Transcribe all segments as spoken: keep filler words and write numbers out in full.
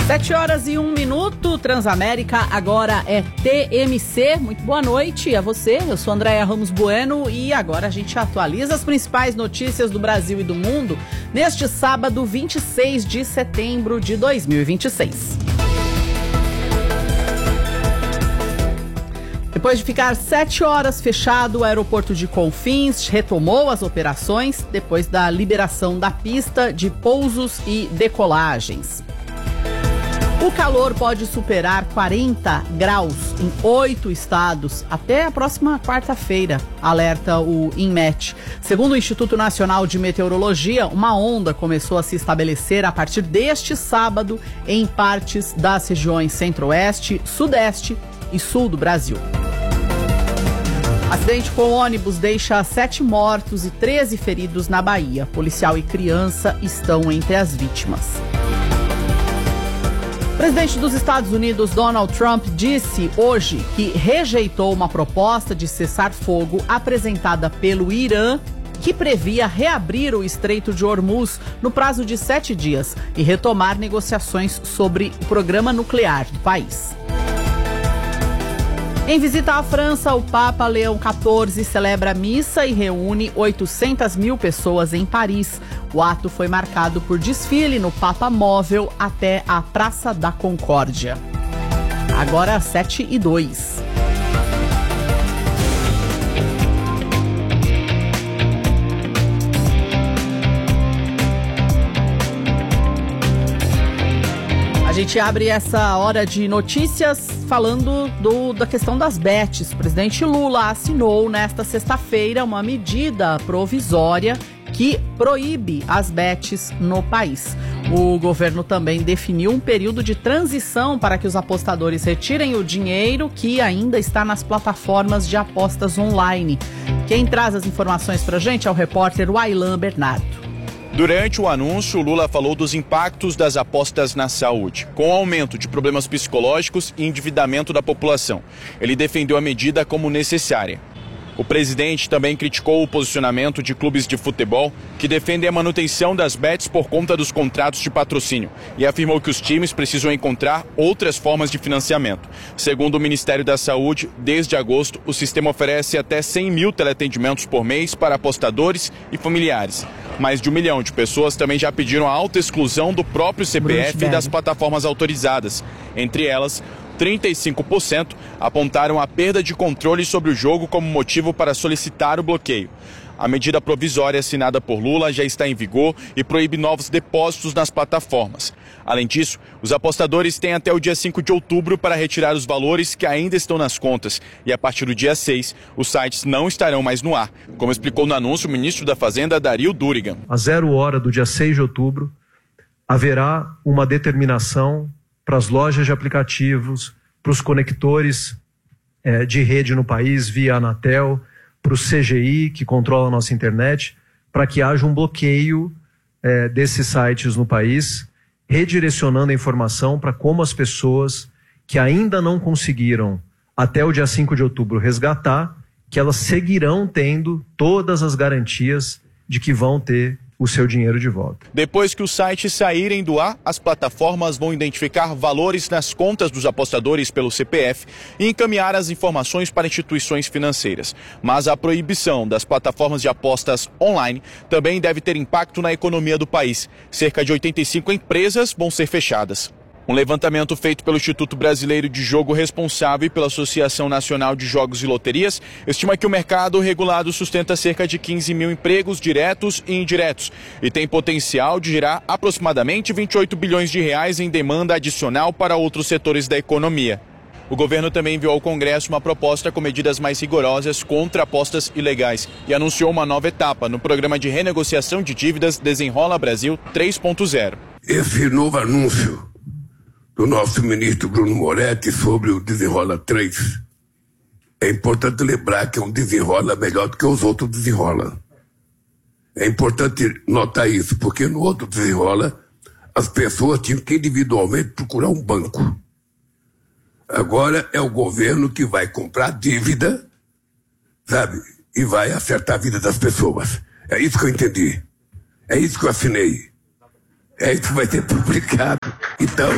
Sete horas e um minuto, Transamérica agora é T M C. Muito boa noite a você, eu sou Andréia Ramos Bueno e agora a gente atualiza as principais notícias do Brasil e do mundo neste sábado, vinte e seis de setembro de dois mil e vinte e seis. Depois de ficar sete horas fechado, o aeroporto de Confins retomou as operações depois da liberação da pista de pousos e decolagens. O calor pode superar quarenta graus em oito estados até a próxima quarta-feira, alerta o INMET. Segundo o Instituto Nacional de Meteorologia, uma onda começou a se estabelecer a partir deste sábado em partes das regiões centro-oeste, sudeste e sul do Brasil. Acidente com ônibus deixa sete mortos e treze feridos na Bahia. Policial e criança estão entre as vítimas. O presidente dos Estados Unidos, Donald Trump, disse hoje que rejeitou uma proposta de cessar-fogo apresentada pelo Irã, que previa reabrir o Estreito de Hormuz no prazo de sete dias e retomar negociações sobre o programa nuclear do país. Em visita à França, o Papa Leão quatorze celebra missa e reúne oitocentas mil pessoas em Paris. O ato foi marcado por desfile no Papa Móvel até a Praça da Concórdia. Agora sete e dois. A gente abre essa hora de notícias falando do, da questão das bets. O presidente Lula assinou nesta sexta-feira uma medida provisória que proíbe as bets no país. O governo também definiu um período de transição para que os apostadores retirem o dinheiro que ainda está nas plataformas de apostas online. Quem traz as informações para a gente é o repórter Wailan Bernardo. Durante o anúncio, Lula falou dos impactos das apostas na saúde, com o aumento de problemas psicológicos e endividamento da população. Ele defendeu a medida como necessária. O presidente também criticou o posicionamento de clubes de futebol que defendem a manutenção das bets por conta dos contratos de patrocínio e afirmou que os times precisam encontrar outras formas de financiamento. Segundo o Ministério da Saúde, desde agosto, o sistema oferece até cem mil teleatendimentos por mês para apostadores e familiares. Mais de um milhão de pessoas também já pediram a autoexclusão do próprio C P F e das plataformas autorizadas. Entre elas, trinta e cinco por cento apontaram a perda de controle sobre o jogo como motivo para solicitar o bloqueio. A medida provisória assinada por Lula já está em vigor e proíbe novos depósitos nas plataformas. Além disso, os apostadores têm até o dia cinco de outubro para retirar os valores que ainda estão nas contas. E a partir do dia seis, os sites não estarão mais no ar, como explicou no anúncio o ministro da Fazenda, Dario Durigan. A zero hora do dia seis de outubro, haverá uma determinação para as lojas de aplicativos, para os conectores é, de rede no país via Anatel, para o C G I, que controla a nossa internet, para que haja um bloqueio é, desses sites no país, redirecionando a informação para como as pessoas que ainda não conseguiram até o dia cinco de outubro resgatar, que elas seguirão tendo todas as garantias de que vão ter o seu dinheiro de volta. Depois que os sites saírem do ar, as plataformas vão identificar valores nas contas dos apostadores pelo C P F e encaminhar as informações para instituições financeiras. Mas a proibição das plataformas de apostas online também deve ter impacto na economia do país. Cerca de oitenta e cinco empresas vão ser fechadas. Um levantamento feito pelo Instituto Brasileiro de Jogo Responsável e pela Associação Nacional de Jogos e Loterias estima que o mercado regulado sustenta cerca de quinze mil empregos diretos e indiretos e tem potencial de gerar aproximadamente vinte e oito bilhões de reais em demanda adicional para outros setores da economia. O governo também enviou ao Congresso uma proposta com medidas mais rigorosas contra apostas ilegais e anunciou uma nova etapa no programa de renegociação de dívidas Desenrola Brasil três ponto zero. Esse novo anúncio do nosso ministro Bruno Moretti sobre o Desenrola três. É importante lembrar que é um desenrola melhor do que os outros desenrola. É importante notar isso, porque no outro desenrola as pessoas tinham que individualmente procurar um banco. Agora é o governo que vai comprar dívida, sabe? E vai acertar a vida das pessoas. É isso que eu entendi. É isso que eu assinei. É, isso vai ser publicado. Então...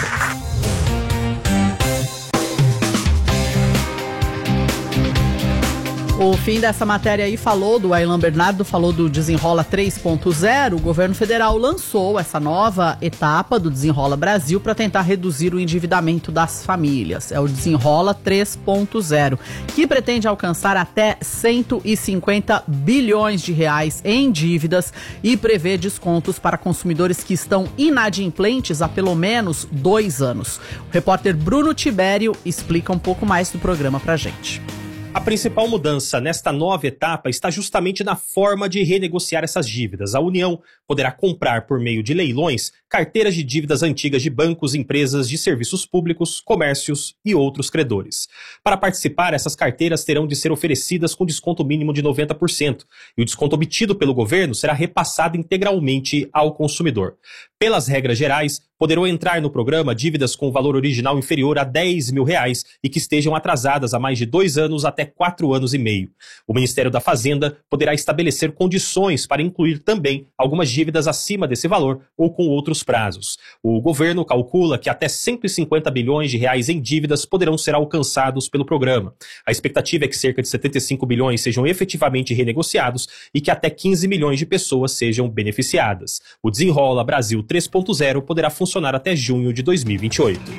O fim dessa matéria aí falou do Aylan Bernardo, falou do Desenrola três ponto zero. O governo federal lançou essa nova etapa do Desenrola Brasil para tentar reduzir o endividamento das famílias. É o Desenrola três ponto zero, que pretende alcançar até cento e cinquenta bilhões de reais em dívidas e prevê descontos para consumidores que estão inadimplentes há pelo menos dois anos. O repórter Bruno Tibério explica um pouco mais do programa pra gente. A principal mudança nesta nova etapa está justamente na forma de renegociar essas dívidas. A União poderá comprar, por meio de leilões, carteiras de dívidas antigas de bancos, empresas de serviços públicos, comércios e outros credores. Para participar, essas carteiras terão de ser oferecidas com desconto mínimo de noventa por cento e o desconto obtido pelo governo será repassado integralmente ao consumidor. Pelas regras gerais, poderão entrar no programa dívidas com valor original inferior a dez mil reais e que estejam atrasadas há mais de dois anos até quatro anos e meio. O Ministério da Fazenda poderá estabelecer condições para incluir também algumas dívidas acima desse valor ou com outros prazos. O governo calcula que até cento e cinquenta bilhões de reais em dívidas poderão ser alcançados pelo programa. A expectativa é que cerca de setenta e cinco bilhões sejam efetivamente renegociados e que até quinze milhões de pessoas sejam beneficiadas. O Desenrola Brasil três ponto zero poderá funcionar até junho de dois mil e vinte e oito.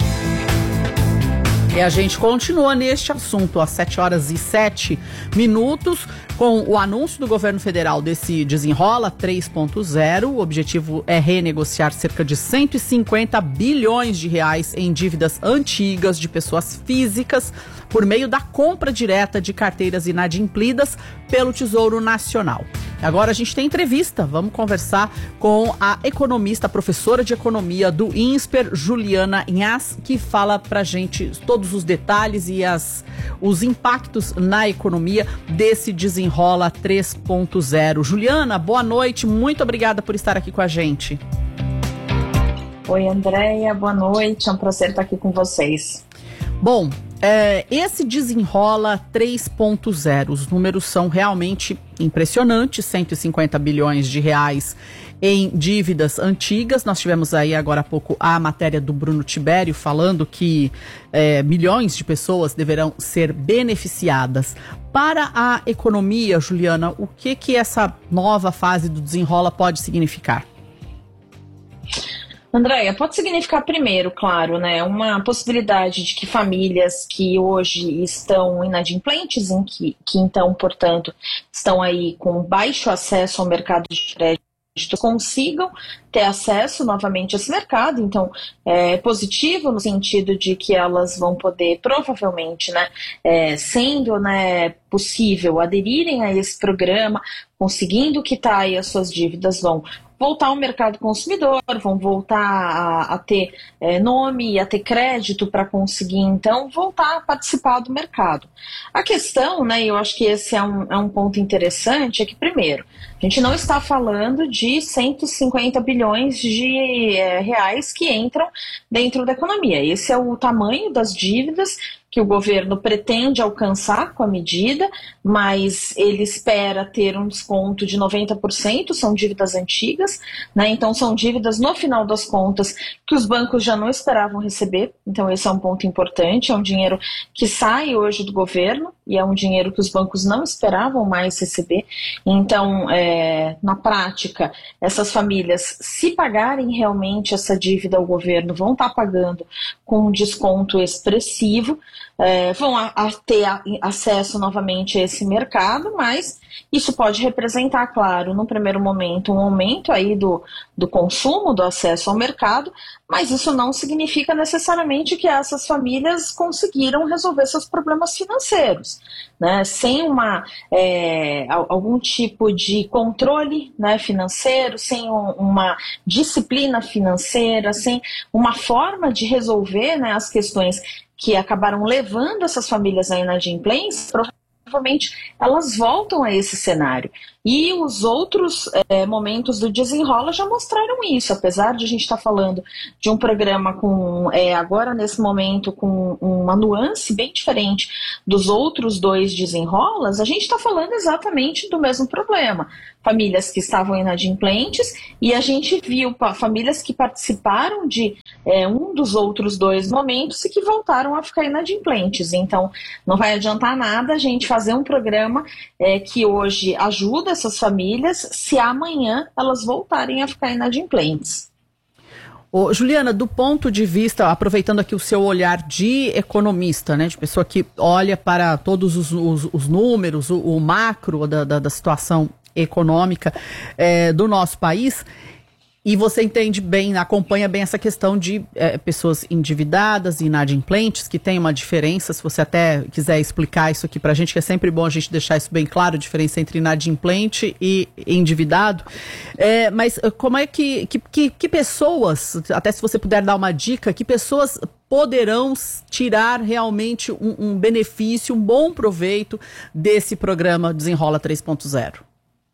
E a gente continua neste assunto às sete horas e sete minutos com o anúncio do governo federal desse Desenrola três ponto zero. O objetivo é renegociar cerca de cento e cinquenta bilhões de reais em dívidas antigas de pessoas físicas por meio da compra direta de carteiras inadimplidas pelo Tesouro Nacional. Agora a gente tem entrevista, vamos conversar com a economista, professora de economia do INSPER, Juliana Inhas, que fala pra gente todos os detalhes e as, os impactos na economia desse Desenrola três ponto zero. Juliana, boa noite, muito obrigada por estar aqui com a gente. Oi, Andréia, boa noite, é um prazer estar aqui com vocês. Bom, é, esse Desenrola três ponto zero, os números são realmente impressionantes, cento e cinquenta bilhões de reais em dívidas antigas. Nós tivemos aí agora há pouco a matéria do Bruno Tibério falando que é, milhões de pessoas deverão ser beneficiadas. Para a economia, Juliana, o que que essa nova fase do Desenrola pode significar? Andréia, pode significar primeiro, claro, né, uma possibilidade de que famílias que hoje estão inadimplentes, em que, que então, portanto, estão aí com baixo acesso ao mercado de crédito, consigam ter acesso novamente a esse mercado. Então é positivo no sentido de que elas vão poder provavelmente, né, é, sendo, né, possível aderirem a esse programa, conseguindo quitar aí as suas dívidas, vão voltar ao mercado consumidor, vão voltar a, a ter é, nome e a ter crédito para conseguir, então, voltar a participar do mercado. A questão, né, e eu acho que esse é um, é um ponto interessante, é que, primeiro, a gente não está falando de cento e cinquenta bilhões de é, reais que entram dentro da economia. Esse é o tamanho das dívidas que o governo pretende alcançar com a medida, mas ele espera ter um desconto de noventa por cento, são dívidas antigas, né? Então são dívidas, no final das contas, que os bancos já não esperavam receber, então esse é um ponto importante, é um dinheiro que sai hoje do governo, e é um dinheiro que os bancos não esperavam mais receber. Então, é, na prática, essas famílias, se pagarem realmente essa dívida ao governo, vão estar pagando com um desconto expressivo, é, vão a, a ter a, acesso novamente a esse mercado, mas isso pode representar, claro, no primeiro momento, um aumento aí do, do consumo, do acesso ao mercado, mas isso não significa necessariamente que essas famílias conseguiram resolver seus problemas financeiros, né? Sem uma, é, algum tipo de controle, né, financeiro, sem um, uma disciplina financeira, sem uma forma de resolver, né, as questões que acabaram levando essas famílias à inadimplência, provavelmente elas voltam a esse cenário. E os outros é, momentos do Desenrola já mostraram isso, apesar de a gente estar tá falando de um programa com, é, agora nesse momento, com uma nuance bem diferente dos outros dois Desenrolas, a gente está falando exatamente do mesmo problema. Famílias que estavam inadimplentes, e a gente viu famílias que participaram de é, um dos outros dois momentos e que voltaram a ficar inadimplentes. Então, não vai adiantar nada a gente fazer um programa é, que hoje ajuda essas famílias se amanhã elas voltarem a ficar inadimplentes. Ô, Juliana, do ponto de vista, aproveitando aqui o seu olhar de economista, né, de pessoa que olha para todos os, os, os números, o, o macro da, da, da situação econômica é, do nosso país, e você entende bem, acompanha bem essa questão de é, pessoas endividadas e inadimplentes, que tem uma diferença, se você até quiser explicar isso aqui pra gente, que é sempre bom a gente deixar isso bem claro, a diferença entre inadimplente e endividado. É, mas como é que, que, que, que pessoas, até se você puder dar uma dica, que pessoas poderão tirar realmente um, um benefício, um bom proveito desse programa Desenrola três ponto zero?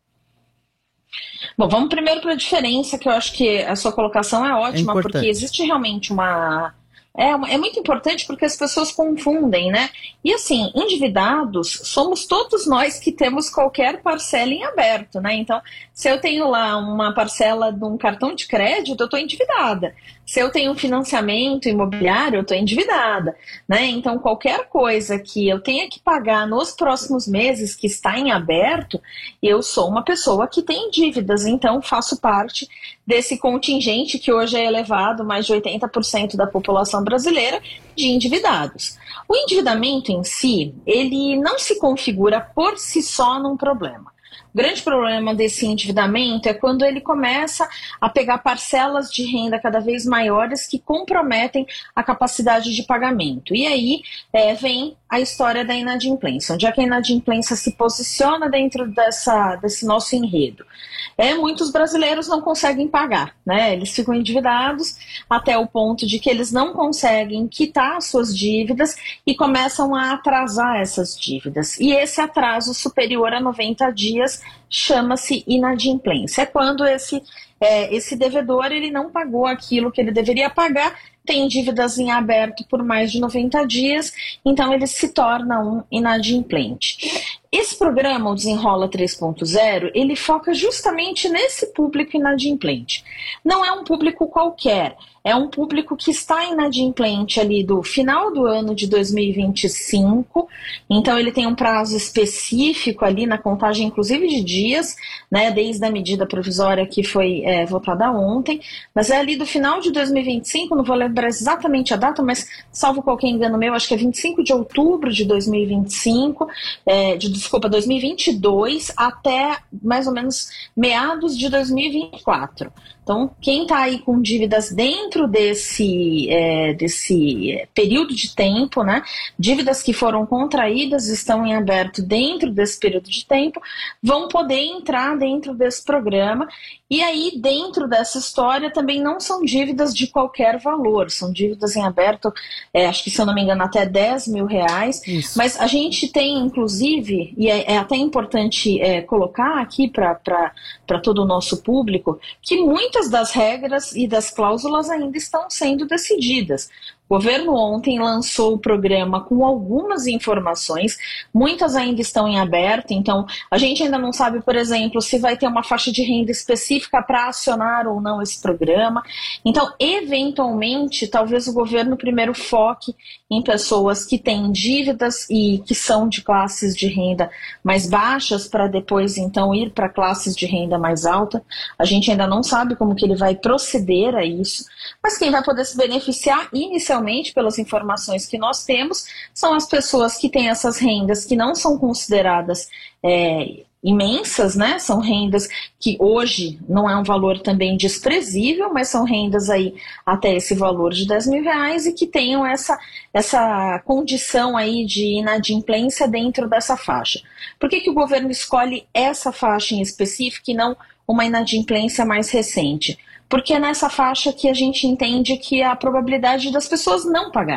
Bom, vamos primeiro para a diferença, que eu acho que a sua colocação é ótima, é porque existe realmente uma... É, é muito importante porque as pessoas confundem, né? E assim, endividados somos todos nós que temos qualquer parcela em aberto, né? Então, se eu tenho lá uma parcela de um cartão de crédito, eu estou endividada. Se eu tenho um financiamento imobiliário, eu estou endividada, né? Então, qualquer coisa que eu tenha que pagar nos próximos meses que está em aberto, eu sou uma pessoa que tem dívidas, então faço parte desse contingente que hoje é elevado, mais de oitenta por cento da população brasileira, de endividados. O endividamento em si, ele não se configura por si só num problema. O grande problema desse endividamento é quando ele começa a pegar parcelas de renda cada vez maiores que comprometem a capacidade de pagamento. E aí é, vem a história da inadimplência. Onde é que a inadimplência se posiciona dentro dessa, desse nosso enredo? É, muitos brasileiros não conseguem pagar, né? Eles ficam endividados até o ponto de que eles não conseguem quitar suas dívidas e começam a atrasar essas dívidas. E esse atraso superior a noventa dias chama-se inadimplência. É quando esse, é, esse devedor ele não pagou aquilo que ele deveria pagar, tem dívidas em aberto por mais de noventa dias, então ele se torna um inadimplente. Esse programa, o Desenrola três ponto zero, ele foca justamente nesse público inadimplente. Não é um público qualquer, é um público que está inadimplente ali do final do ano de dois mil e vinte e cinco, então ele tem um prazo específico ali na contagem, inclusive de dias, né, desde a medida provisória que foi é, votada ontem, mas é ali do final de dois mil e vinte e cinco, não vou lembrar exatamente a data, mas salvo qualquer engano meu, acho que é vinte e cinco de outubro de dois mil e vinte e cinco, é, de, desculpa, dois mil e vinte e dois até mais ou menos meados de dois mil e vinte e quatro. Então, quem está aí com dívidas dentro desse, é, desse período de tempo, né, dívidas que foram contraídas, estão em aberto dentro desse período de tempo, vão poder entrar dentro desse programa. E aí, dentro dessa história, também não são dívidas de qualquer valor, são dívidas em aberto, é, acho que, se eu não me engano, até dez mil reais. Isso. Mas a gente tem, inclusive, e é, é até importante é, colocar aqui para todo o nosso público, que muitas das regras e das cláusulas ainda estão sendo decididas. O governo ontem lançou o programa com algumas informações, muitas ainda estão em aberto, então a gente ainda não sabe, por exemplo, se vai ter uma faixa de renda específica para acionar ou não esse programa. Então, eventualmente, talvez o governo primeiro foque em pessoas que têm dívidas e que são de classes de renda mais baixas, para depois, então, ir para classes de renda mais alta. A gente ainda não sabe como que ele vai proceder a isso, mas quem vai poder se beneficiar inicialmente, pelas informações que nós temos, são as pessoas que têm essas rendas que não são consideradas é, imensas, né? São rendas que hoje não é um valor também desprezível, mas são rendas aí até esse valor de dez mil reais e que tenham essa, essa condição aí de inadimplência dentro dessa faixa. Por que que o governo escolhe essa faixa em específico e não uma inadimplência mais recente? Porque é nessa faixa que a gente entende que a probabilidade das pessoas não pagarem.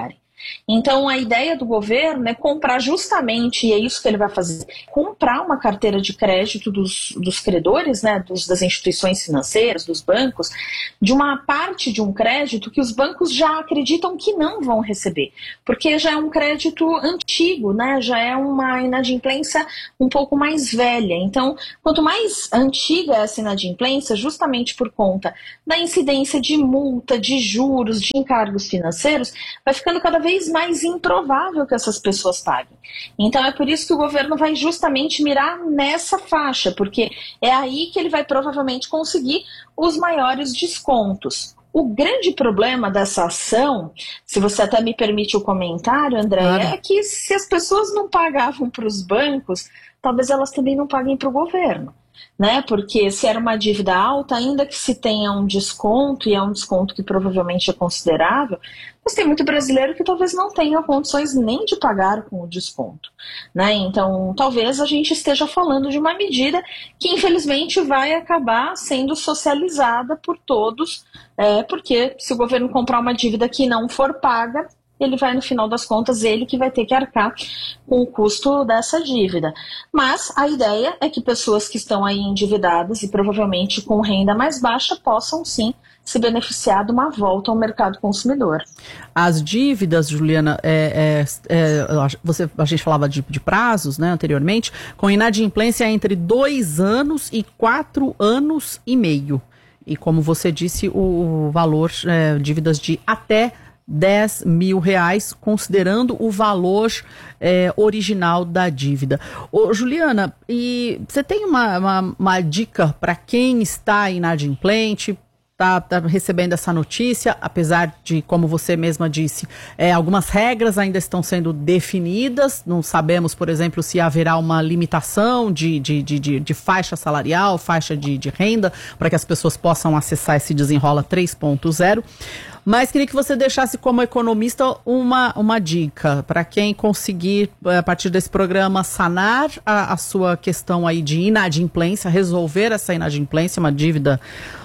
Então a ideia do governo é comprar justamente, e é isso que ele vai fazer, comprar uma carteira de crédito dos, dos credores, né, dos, das instituições financeiras, dos bancos, de uma parte de um crédito que os bancos já acreditam que não vão receber, porque já é um crédito antigo, né, já é uma inadimplência um pouco mais velha. Então, quanto mais antiga essa inadimplência, justamente por conta da incidência de multa, de juros, de encargos financeiros, vai ficando cada vez mais improvável que essas pessoas paguem. Então é por isso que o governo vai justamente mirar nessa faixa, porque é aí que ele vai provavelmente conseguir os maiores descontos. O grande problema dessa ação, se você até me permite o comentário, André, claro, é que se as pessoas não pagavam para os bancos, talvez elas também não paguem para o governo. Né? Porque se era uma dívida alta, ainda que se tenha um desconto, e é um desconto que provavelmente é considerável, mas tem muito brasileiro que talvez não tenha condições nem de pagar com o desconto. Né? Então, talvez a gente esteja falando de uma medida que, infelizmente, vai acabar sendo socializada por todos, é, porque se o governo comprar uma dívida que não for paga, ele vai, no final das contas, ele que vai ter que arcar com o custo dessa dívida. Mas a ideia é que pessoas que estão aí endividadas e provavelmente com renda mais baixa possam, sim, se beneficiar de uma volta ao mercado consumidor. As dívidas, Juliana, é, é, é, você, a gente falava de, de prazos, né, anteriormente, com inadimplência entre dois anos e quatro anos e meio. E como você disse, o, o valor, é, dívidas de até dez mil reais, considerando o valor é, original da dívida. Ô, Juliana, e você tem uma, uma, uma dica para quem está inadimplente, está tá recebendo essa notícia, apesar de, como você mesma disse, é, algumas regras ainda estão sendo definidas, não sabemos, por exemplo, se haverá uma limitação de, de, de, de, de faixa salarial, faixa de, de renda, para que as pessoas possam acessar esse Desenrola três ponto zero. Mas queria que você deixasse como economista uma, uma dica para quem conseguir, a partir desse programa, sanar a, a sua questão aí de inadimplência, resolver essa inadimplência, uma dívida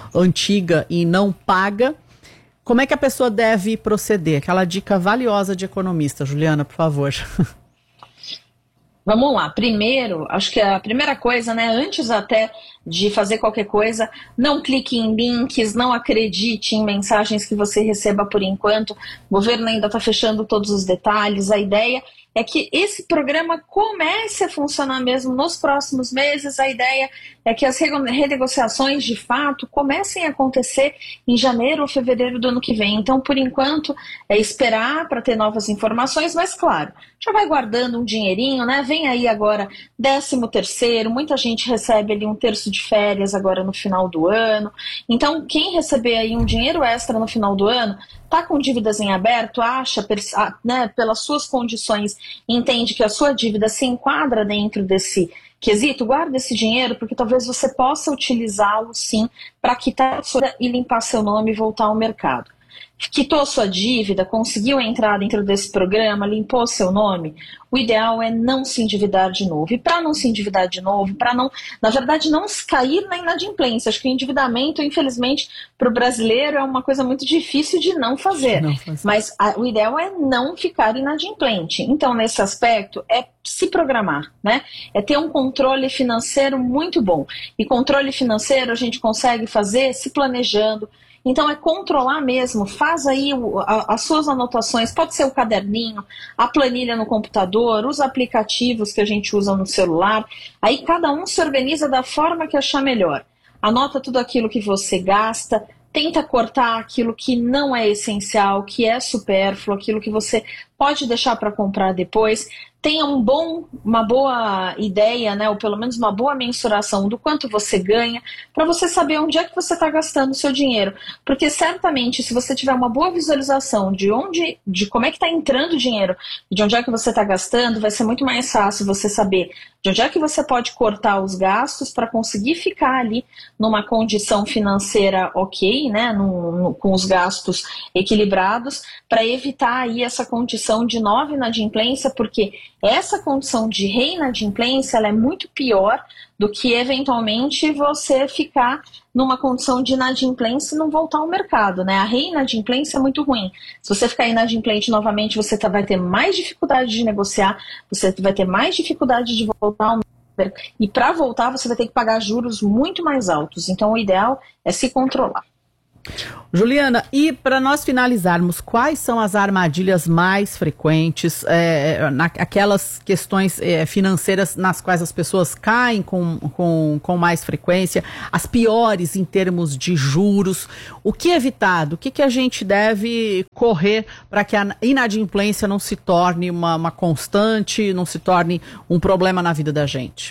antiga e não paga. Como é que a pessoa deve proceder? Aquela dica valiosa de economista. Juliana, por favor. Vamos lá. Primeiro, acho que a primeira coisa, né, antes até de fazer qualquer coisa, não clique em links, não acredite em mensagens que você receba por enquanto. O governo ainda está fechando todos os detalhes. A ideia é que esse programa comece a funcionar mesmo nos próximos meses. A ideia é que as renegociações, de fato, comecem a acontecer em janeiro ou fevereiro do ano que vem. Então, por enquanto, é esperar para ter novas informações, mas, claro, já vai guardando um dinheirinho, né? Vem aí agora décimo terceiro, muita gente recebe ali um terço de férias agora no final do ano. Então, quem receber aí um dinheiro extra no final do ano, está com dívidas em aberto, acha, né, pelas suas condições, entende que a sua dívida se enquadra dentro desse quesito, guarda esse dinheiro, porque talvez você possa utilizá-lo, sim, para quitar a sua dívida e limpar seu nome e voltar ao mercado. Quitou sua dívida, conseguiu entrar dentro desse programa, limpou seu nome, o ideal é não se endividar de novo. E para não se endividar de novo, para não, na verdade, não cair na inadimplência. Acho que o endividamento, infelizmente, para o brasileiro é uma coisa muito difícil de não fazer. Não fazer. Mas a, o ideal é não ficar inadimplente. Então, nesse aspecto, é se programar, né? É ter um controle financeiro muito bom. E controle financeiro a gente consegue fazer se planejando. Então é controlar mesmo, faz aí o, a, as suas anotações, pode ser o caderninho, a planilha no computador, os aplicativos que a gente usa no celular, aí cada um se organiza da forma que achar melhor. Anota tudo aquilo que você gasta, tenta cortar aquilo que não é essencial, que é supérfluo, aquilo que você pode deixar para comprar depois. Tenha um bom, uma boa ideia, né, ou pelo menos uma boa mensuração do quanto você ganha, para você saber onde é que você está gastando o seu dinheiro. Porque certamente, se você tiver uma boa visualização de onde, de como é que está entrando o dinheiro, de onde é que você está gastando, vai ser muito mais fácil você saber de onde é que você pode cortar os gastos para conseguir ficar ali numa condição financeira ok, né, no, no, com os gastos equilibrados, para evitar aí essa condição condição de nova inadimplência, porque essa condição de reinadimplência ela é muito pior do que eventualmente você ficar numa condição de inadimplência e não voltar ao mercado, né? A reinadimplência é muito ruim. Se você ficar inadimplente novamente, você vai ter mais dificuldade de negociar, você vai ter mais dificuldade de voltar ao mercado. E para voltar, você vai ter que pagar juros muito mais altos. Então, o ideal é se controlar. Juliana, e para nós finalizarmos, quais são as armadilhas mais frequentes, é, na, aquelas questões é, financeiras nas quais as pessoas caem com, com, com mais frequência, as piores em termos de juros? O que evitar? Do que, que a gente deve correr para que a inadimplência não se torne uma, uma constante, não se torne um problema na vida da gente?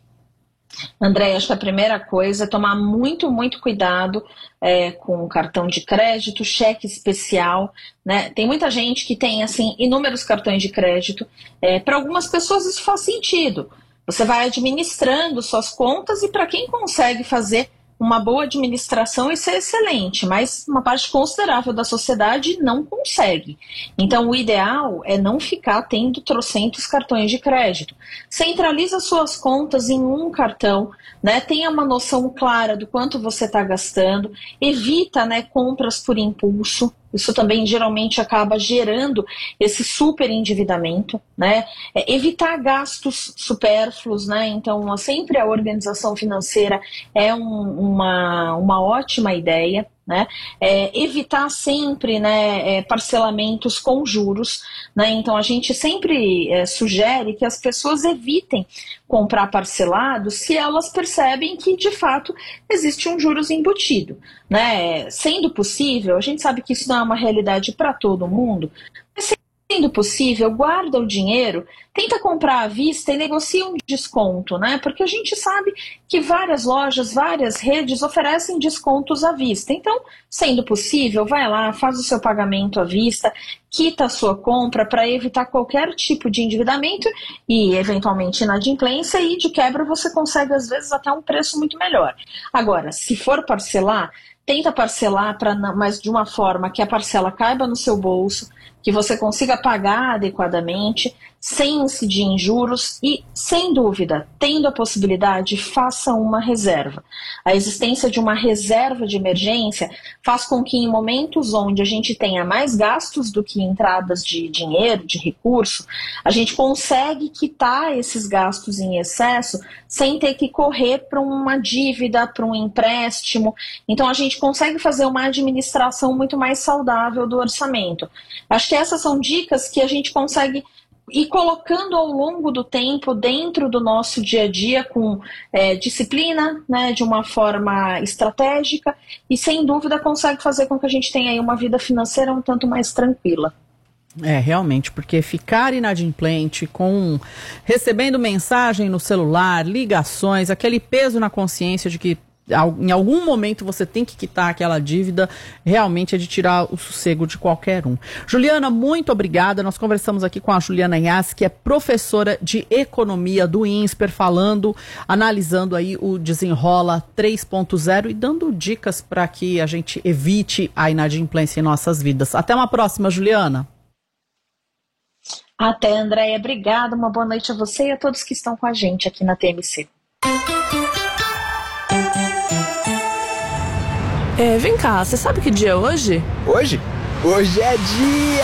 André, acho que a primeira coisa é tomar muito, muito cuidado é, com cartão de crédito, cheque especial, né? Tem muita gente que tem, assim, inúmeros cartões de crédito. É, para algumas pessoas isso faz sentido. Você vai administrando suas contas e para quem consegue fazer uma boa administração, isso é excelente, mas uma parte considerável da sociedade não consegue. Então, o ideal é não ficar tendo trocentos cartões de crédito. Centraliza suas contas em um cartão, né? Tenha uma noção clara do quanto você está gastando, evita, né, compras por impulso. Isso também geralmente acaba gerando esse super endividamento, né? É, evitar gastos supérfluos, né? Então, sempre a organização financeira é um, uma, uma ótima ideia, né? É, evitar sempre, né, é, parcelamentos com juros, né? Então, a gente sempre é, sugere que as pessoas evitem comprar parcelado se elas percebem que, de fato, existe um juros embutido, né? Sendo possível, a gente sabe que isso não é uma realidade para todo mundo, mas sendo possível, guarda o dinheiro, tenta comprar à vista e negocia um desconto, né? Porque a gente sabe que várias lojas, várias redes oferecem descontos à vista. Então, sendo possível, vai lá, faz o seu pagamento à vista, quita a sua compra para evitar qualquer tipo de endividamento e, eventualmente, inadimplência, e de quebra você consegue, às vezes, até um preço muito melhor. Agora, se for parcelar, tenta parcelar, pra, mas de uma forma que a parcela caiba no seu bolso, que você consiga pagar adequadamente, sem incidir em juros e, sem dúvida, tendo a possibilidade, faça uma reserva. A existência de uma reserva de emergência faz com que, em momentos onde a gente tenha mais gastos do que entradas de dinheiro, de recurso, a gente consegue quitar esses gastos em excesso sem ter que correr para uma dívida, para um empréstimo. Então, a gente consegue fazer uma administração muito mais saudável do orçamento. Acho que essas são dicas que a gente consegue ir colocando ao longo do tempo dentro do nosso dia a dia com é, disciplina, né, de uma forma estratégica e, sem dúvida, consegue fazer com que a gente tenha aí uma vida financeira um tanto mais tranquila. É, realmente, porque ficar inadimplente com recebendo mensagem no celular, ligações, aquele peso na consciência de que em algum momento você tem que quitar aquela dívida, realmente é de tirar o sossego de qualquer um. Juliana, muito obrigada. Nós conversamos aqui com a Juliana Inhas, que é professora de economia do INSPER, falando, analisando aí o Desenrola três ponto zero e dando dicas para que a gente evite a inadimplência em nossas vidas. Até uma próxima, Juliana. Até, Andréia. Obrigada. Uma boa noite a você e a todos que estão com a gente aqui na T M C. É, vem cá, você sabe que dia é hoje? Hoje? Hoje é dia